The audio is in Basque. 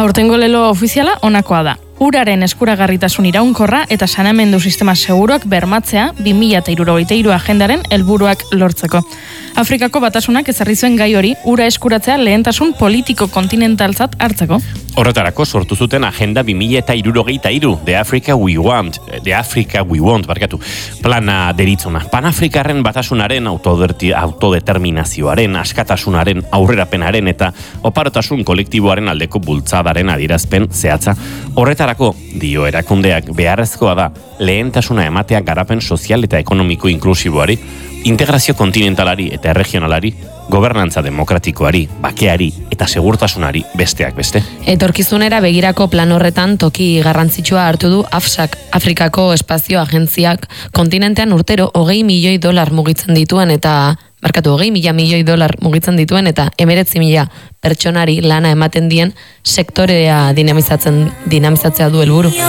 Aurtengo lelo ofiziala honakoa da. Uraren eskuragarritasun iraunkorra eta saneamendu sistema seguruak bermatzea 2063 agendaren helburuak lortzeko. Afrikako Batasunak ezarri zuen gai hori ura eskuratzea lehentasun politiko kontinentaltzat hartzeko. Horretarako sortu zuten agenda 2063, The Africa We Want, plana deritzona. Panafrikarren batasunaren autodeterminazioaren, askatasunaren, aurrerapenaren eta oparotasun kolektiboaren aldeko bultzadaren adierazpen zehatza. Horretarako, dio erakundeak, beharrezkoa da lehentasuna ematea garapen sozial eta ekonomiko inklusiboari, integrazio kontinentalari eta regionalari, gobernantza demokratikoari, bakeari eta segurtasunari besteak beste. Etorkizunera begirako plan horretan toki garrantzitsua hartu du AFSAK, Afrikako Espazio Agentziak, kontinentean urtero $20 milioi mugitzen dituen eta 20.000 milioi dolar mugitzen dituen eta 19.000 pertsonari lana ematen dien sektorea dinamizatzea du helburu.